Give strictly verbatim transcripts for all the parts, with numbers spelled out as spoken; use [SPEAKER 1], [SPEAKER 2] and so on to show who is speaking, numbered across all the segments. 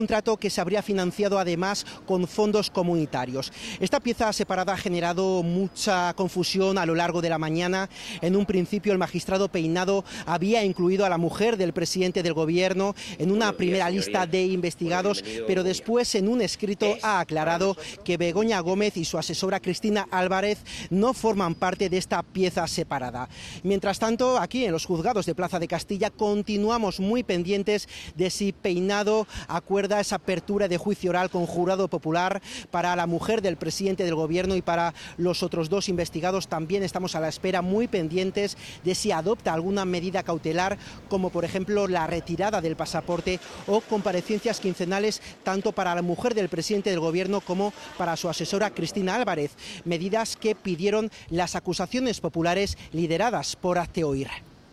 [SPEAKER 1] Contrato que se habría financiado además con fondos comunitarios. Esta pieza separada ha generado mucha confusión a lo largo de la mañana. En un principio el magistrado Peinado había incluido a la mujer del presidente del gobierno en una primera lista de investigados, pero después en un escrito ha aclarado que Begoña Gómez y su asesora Cristina Álvarez no forman parte de esta pieza separada. Mientras tanto, aquí en los juzgados de Plaza de Castilla continuamos muy pendientes de si Peinado acuerda esa apertura de juicio oral con jurado popular para la mujer del presidente del gobierno y para los otros dos investigados. También estamos a la espera, muy pendientes de si adopta alguna medida cautelar, como por ejemplo la retirada del pasaporte o comparecencias quincenales tanto para la mujer del presidente del gobierno como para su asesora Cristina Álvarez, medidas que pidieron las acusaciones populares lideradas por Hazte Oír.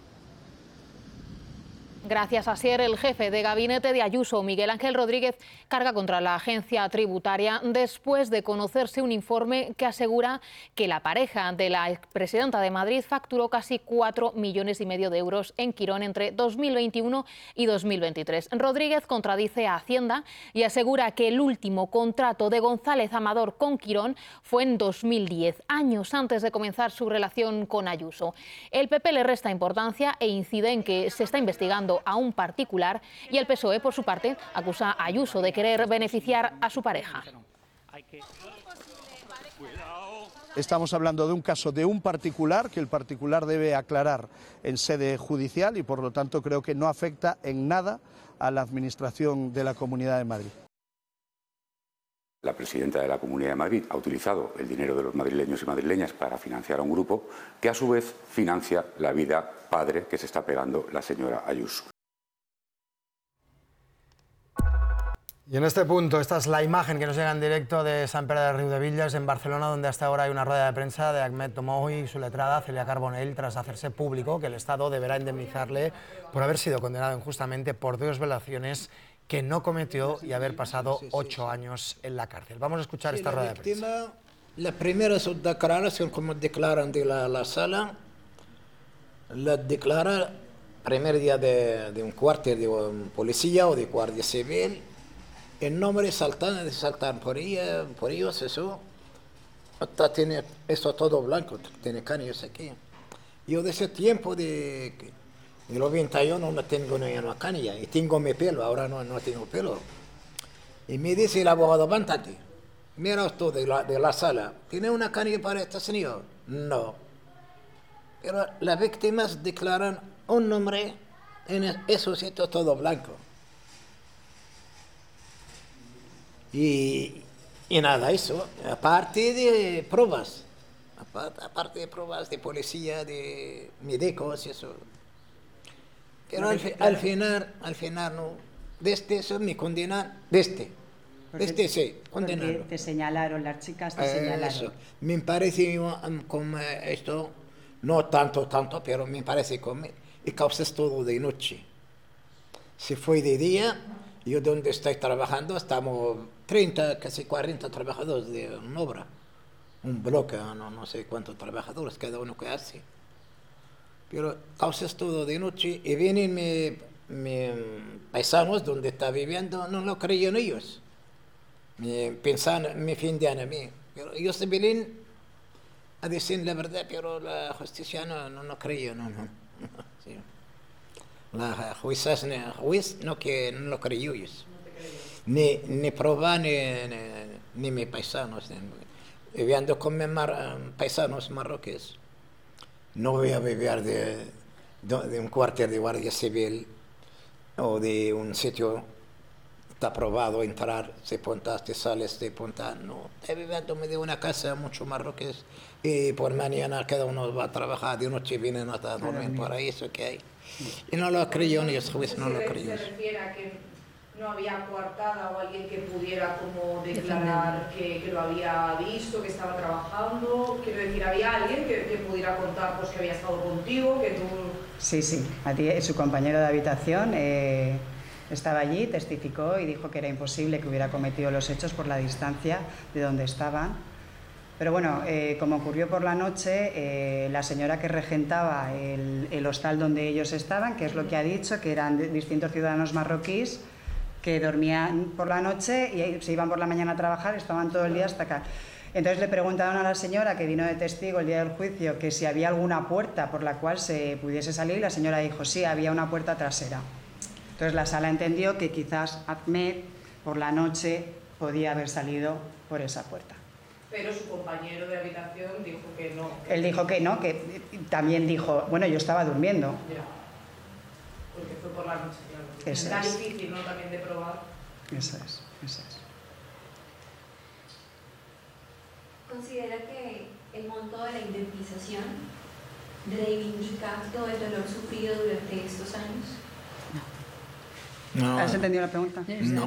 [SPEAKER 2] Gracias, Asier. El jefe de gabinete de Ayuso, Miguel Ángel Rodríguez, carga contra la agencia tributaria después de conocerse un informe que asegura que la pareja de la expresidenta de Madrid facturó casi cuatro millones y medio de euros en Quirón entre dos mil veintiuno y dos mil veintitrés. Rodríguez contradice a Hacienda y asegura que el último contrato de González Amador con Quirón fue en dos mil diez, años antes de comenzar su relación con Ayuso. El P P le resta importancia e incide en que se está investigando a un particular y el P S O E, por su parte, acusa a Ayuso de querer beneficiar a su pareja.
[SPEAKER 3] Estamos hablando de un caso de un particular que el particular debe aclarar en sede judicial y por lo tanto creo que no afecta en nada a la administración de la Comunidad de Madrid.
[SPEAKER 4] La presidenta de la Comunidad de Madrid ha utilizado el dinero de los madrileños y madrileñas para financiar a un grupo que a su vez financia la vida padre que se está pegando la señora Ayuso.
[SPEAKER 5] Y en este punto, esta es la imagen que nos llega en directo de Sant Pere de Riudebitlles, en Barcelona, donde hasta ahora hay una rueda de prensa de Ahmed Tomoui y su letrada Celia Carbonell, tras hacerse público que el Estado deberá indemnizarle por haber sido condenado injustamente por dos violaciones que no cometió y haber pasado ocho años en la cárcel. Vamos a escuchar
[SPEAKER 6] sí,
[SPEAKER 5] esta rueda
[SPEAKER 6] víctima,
[SPEAKER 5] de prensa.
[SPEAKER 6] La primera su declaración, como declaran de la, la sala, la declara primer día de, de un cuartel de un policía o de guardia civil. El nombre saltan, saltan por, ella, por ellos, eso. Hasta tiene eso todo blanco, tiene caños aquí. Yo de ese tiempo de... En los noventa y uno no tengo ni una canilla y tengo mi pelo, ahora no, no tengo pelo. Y me dice el abogado, levántate, mira esto de la, de la sala, ¿tiene una canilla para este señor? No. Pero las víctimas declaran un nombre en esos sitios todo blanco. Y, y nada, eso, aparte de pruebas, aparte, aparte de pruebas de policía, de médicos y eso. Pero al, al final, al final no, de este eso me condenan, de este, de este sí, condenaron.
[SPEAKER 7] Te señalaron, las chicas te
[SPEAKER 6] eh,
[SPEAKER 7] señalaron.
[SPEAKER 6] Eso. Me parece como esto, no tanto, tanto, pero me parece como, y causas todo de noche. Si fue de día, yo donde estoy trabajando, estamos treinta, casi cuarenta trabajadores de una obra, un bloque, no, no sé cuántos trabajadores, cada uno que hace. Pero causas todo de noche y vienen mis mi paisanos donde está viviendo, no lo creían ellos. Me pensan, me ofendían a mí. Pero ellos se vienen a decir la verdad, pero la justicia no, no, no creía, no, no. Sí. La jueza, juez no, que no lo creyó ellos. Ni, ni prueba ni, ni, ni mis paisanos. Ni, viviendo con mis mar, paisanos marroquíes. No voy a vivir de, de un cuartel de guardia civil o de un sitio está aprobado entrar, se puntas, te sales, te puntas. No, estoy viviendo de una casa mucho marroquíes y por mañana cada uno va a trabajar, de noche vienen a dormir por ahí, eso que hay. Y no lo creyó ni el juez, no lo creyó.
[SPEAKER 8] ¿Se refiere a que no había coartada o alguien que pudiera como declarar que, que lo había visto, que estaba trabajando? Quiero decir, ¿había alguien que, que pudiera contar pues, que había estado contigo, que tú...?
[SPEAKER 7] Sí, sí, a ti, su compañero de habitación eh, estaba allí, testificó y dijo que era imposible que hubiera cometido los hechos por la distancia de donde estaban. Pero bueno, eh, como ocurrió por la noche, eh, la señora que regentaba el, el hostal donde ellos estaban, que es lo que ha dicho, que eran distintos ciudadanos marroquíes, que dormían por la noche y se iban por la mañana a trabajar, estaban todo el día hasta acá. Entonces le preguntaron a la señora, que vino de testigo el día del juicio, que si había alguna puerta por la cual se pudiese salir, y la señora dijo sí, había una puerta trasera. Entonces la sala entendió que quizás Ahmed por la noche podía haber salido por esa puerta.
[SPEAKER 8] Pero su compañero de habitación dijo que no. Que
[SPEAKER 7] Él dijo que no, que también dijo, bueno, yo estaba durmiendo.
[SPEAKER 8] Ya. Porque fue por la noche, claro.
[SPEAKER 7] Eso
[SPEAKER 8] Era
[SPEAKER 7] es.
[SPEAKER 8] difícil, ¿no?, también de probar.
[SPEAKER 7] Eso es, eso es.
[SPEAKER 9] ¿Considera que el monto de la indemnización reivindica todo el dolor sufrido durante estos años?
[SPEAKER 6] No.
[SPEAKER 7] ¿Has entendido la pregunta?
[SPEAKER 6] No.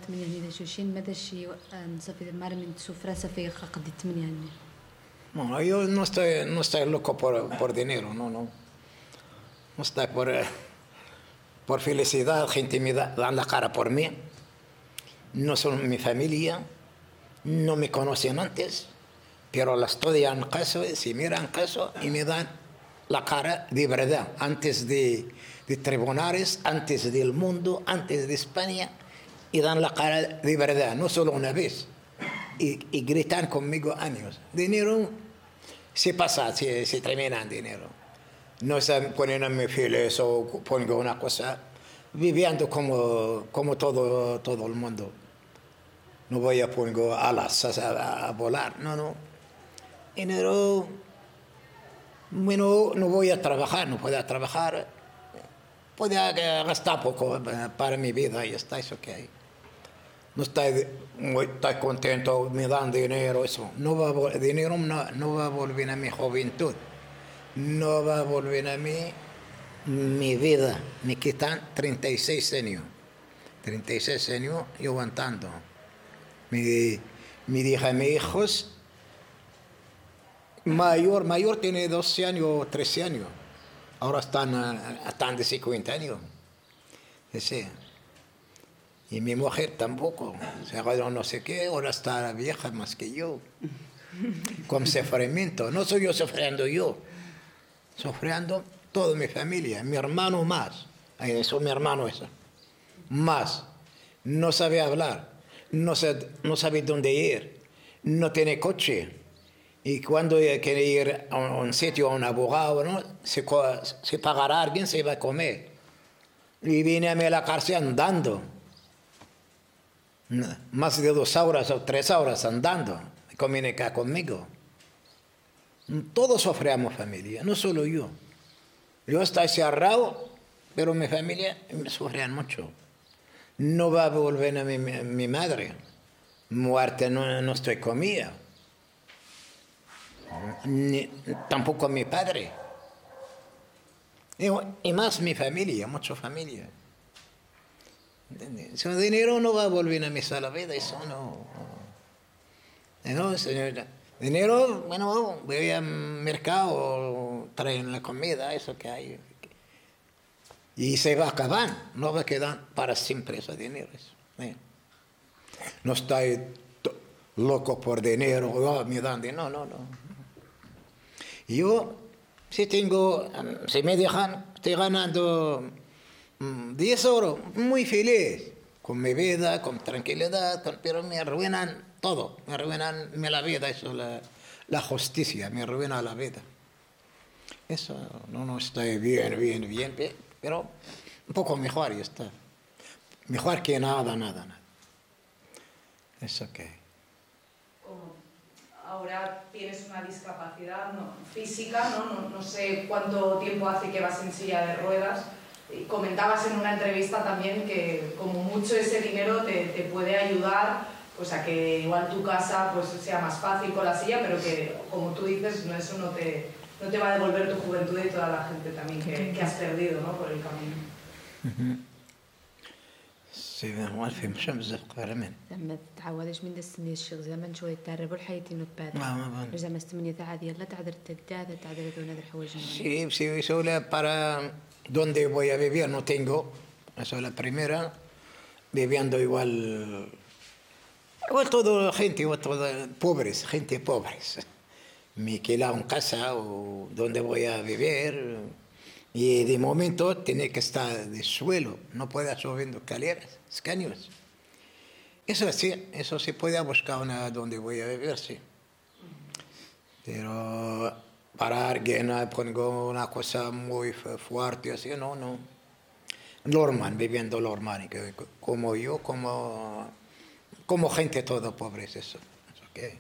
[SPEAKER 6] No, yo no estoy, no estoy loco por, por dinero, no, no. No estoy por, eh, por felicidad, gente me da, dan la cara por mí. No son mi familia, no me conocen antes, pero la estudian caso, si miran caso y me dan la cara de verdad, antes de, de tribunales, antes del mundo, antes de España, y dan la cara de verdad, no solo una vez. Y, y gritan conmigo años. Dinero se pasa, se, se termina en dinero. No se ponen a mi fieles o pongo una cosa, viviendo como, como todo, todo el mundo. No voy a poner alas a, a volar, no, no. Dinero, bueno, no voy a trabajar, no puedo trabajar. Puedo gastar poco para mi vida y está, eso que hay. No estoy muy estoy contento, me dan dinero, eso. No va, dinero no, no va a volver a mi juventud. No va a volver a mí mi vida. Me quitan treinta y seis años. treinta y seis años y aguantando. Me, me dije a mis hijos, mayor, mayor tiene doce años, trece años. Ahora están, están de cincuenta años. Sí. Y mi mujer tampoco. Se agarró no sé qué, ahora está vieja más que yo. Con sufrimiento. No soy yo sufriendo yo. Sufriendo toda mi familia. Mi hermano más. Eso mi hermano eso. Más. No sabe hablar. No sabe, no sabe dónde ir. No tiene coche. Y cuando quiere ir a un sitio, a un abogado, ¿no? Si, si pagará a alguien, se va a comer. Y viene a mí a la cárcel andando. Más de dos horas o tres horas andando. Comunica conmigo. Todos sufrimos familia, no solo yo. Yo estoy cerrado, pero mi familia sufren mucho. No va a volver a mi, mi madre. Muerte no, no estoy comida. Ni, tampoco mi padre. Y, y más mi familia, mucha familia. ¿Entiendes? Ese dinero no va a volver a mi sola vida, eso no. No, señora. Dinero, bueno, voy al mercado, traen la comida, eso que hay. Y se va a acabar, no va a quedar para siempre ese dinero. ¿Eh? No estoy loco por dinero, oh, me dan dinero, no, no, no. Yo, si tengo, si me dejan, estoy ganando diez euros, muy feliz, con mi vida, con tranquilidad, con, pero me arruinan todo, me arruinan la vida, eso es la, la justicia, me arruina la vida. Eso, no, no estoy bien, bien, bien, bien, pero un poco mejor ya está. Mejor que nada, nada, nada. Eso que...
[SPEAKER 8] Ahora tienes una discapacidad ¿no? física, ¿no? No, no sé cuánto tiempo hace que vas en silla de ruedas. Y comentabas en una entrevista también que como mucho ese dinero te, te puede ayudar pues, a que igual tu casa pues, sea más fácil con la silla, pero que como tú dices, no, eso no te, no te va a devolver tu juventud y toda la gente también que, que has perdido ¿no? por el camino.
[SPEAKER 6] Uh-huh. ما فهمتش بزاف قرمان
[SPEAKER 10] زعما تعاودش من السنين الشيخ زعما شويه تعربوا الحياتين وبعد زعما استمني تاع ديال تعذر تدع تعذر دون هذه الحوايج
[SPEAKER 6] sí sí eso la para dónde voy a vivir no tengo eso es la primera viviendo igual igual todo gente igual todo pobres gente pobres me queda en casa o dónde voy a vivir Y de momento tiene que estar de suelo, no puede subiendo escaleras, escaños. Eso sí, eso se puede buscar una donde voy a vivir, sí. Pero para alguien pongo una cosa muy fuerte, así, no, no. Normal, viviendo normal, como yo, como, como gente toda pobre, es eso. Es okay.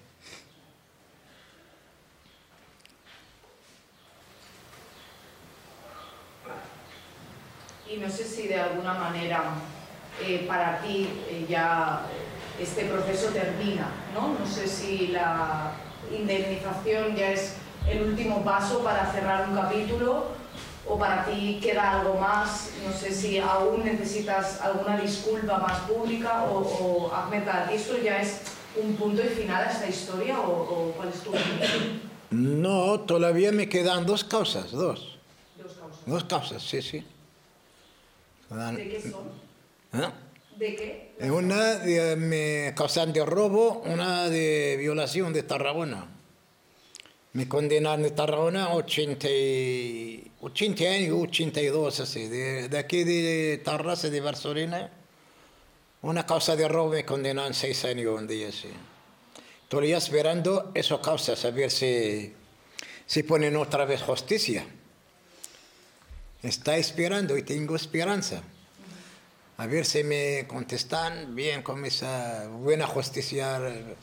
[SPEAKER 8] Y no sé si de alguna manera eh, para ti eh, ya este proceso termina, ¿no? No sé si la indemnización ya es el último paso para cerrar un capítulo o para ti queda algo más, no sé si aún necesitas alguna disculpa más pública o, o Ahmed, para ti esto ya es un punto y final a esta historia o, o ¿cuál es tu opinión?
[SPEAKER 6] No, todavía me quedan dos causas, dos.
[SPEAKER 8] Dos causas.
[SPEAKER 6] Dos causas, sí, sí.
[SPEAKER 8] ¿De qué son?
[SPEAKER 6] ¿Eh?
[SPEAKER 8] ¿De qué?
[SPEAKER 6] Una de me causan de robo, una de violación de Tarragona. Me condenaron de Tarragona ochenta, ochenta años, ochenta y dos, así. De, de aquí de Tarrasa, de Barcelona, una causa de robo me condenaron seis años un día, sí. Estoy esperando esas causas, a ver si, si ponen otra vez justicia. Está esperando y tengo esperanza. A ver si me contestan bien con esa buena justicia,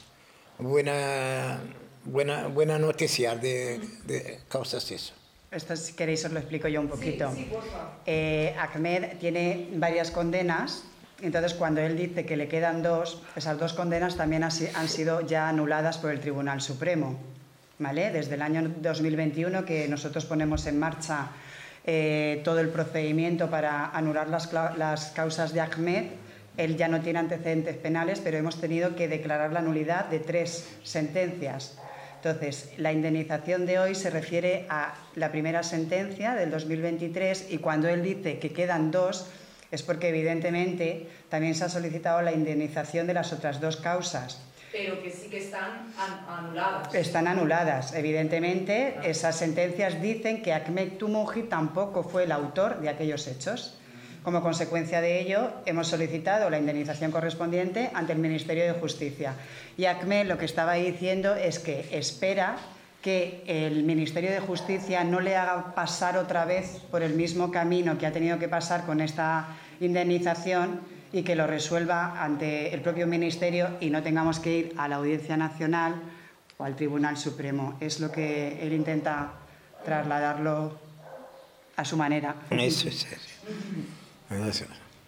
[SPEAKER 6] buena, buena, buena noticia de, de causas eso.
[SPEAKER 7] Esto, si queréis, os lo explico yo un poquito.
[SPEAKER 8] Sí, sí, por favor.
[SPEAKER 7] Eh, Ahmed tiene varias condenas, entonces cuando él dice que le quedan dos, esas dos condenas también han sido ya anuladas por el Tribunal Supremo, ¿vale? Desde el año dos mil veintiuno que nosotros ponemos en marcha Eh, todo el procedimiento para anular las, las causas de Ahmed. Él ya no tiene antecedentes penales, pero hemos tenido que declarar la nulidad de tres sentencias. Entonces, la indemnización de hoy se refiere a la primera sentencia del dos mil veintitrés y cuando él dice que quedan dos es porque evidentemente también se ha solicitado la indemnización de las otras dos causas.
[SPEAKER 8] Pero que sí que están anuladas.
[SPEAKER 7] Están anuladas. Evidentemente, esas sentencias dicen que Ahmed Toumoujy tampoco fue el autor de aquellos hechos. Como consecuencia de ello, hemos solicitado la indemnización correspondiente ante el Ministerio de Justicia. Y Ahmed lo que estaba diciendo es que espera que el Ministerio de Justicia no le haga pasar otra vez por el mismo camino que ha tenido que pasar con esta indemnización y que lo resuelva ante el propio Ministerio y no tengamos que ir a la Audiencia Nacional o al Tribunal Supremo. Es lo que él intenta trasladarlo a su manera.
[SPEAKER 6] Eso es. Eso.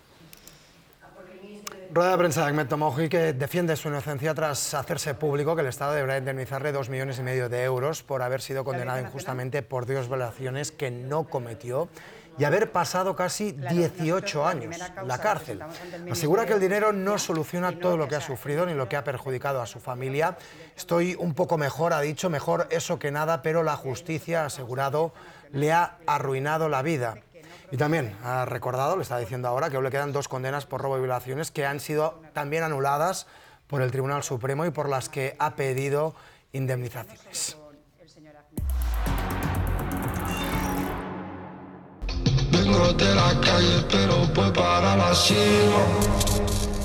[SPEAKER 5] Rueda de prensa de Ahmed Toumoujy, que defiende su inocencia tras hacerse público que el Estado deberá indemnizarle dos millones y medio de euros por haber sido condenado injustamente por dos violaciones que no cometió y haber pasado casi dieciocho años en la cárcel. Asegura que el dinero no soluciona todo lo que ha sufrido ni lo que ha perjudicado a su familia. Estoy un poco mejor, ha dicho, mejor eso que nada, pero la justicia, ha asegurado, le ha arruinado la vida. Y también ha recordado, le está diciendo ahora, que aún le quedan dos condenas por robo y violaciones que han sido también anuladas por el Tribunal Supremo y por las que ha pedido indemnizaciones.
[SPEAKER 11] Vengo de la calle, pero voy para la cima.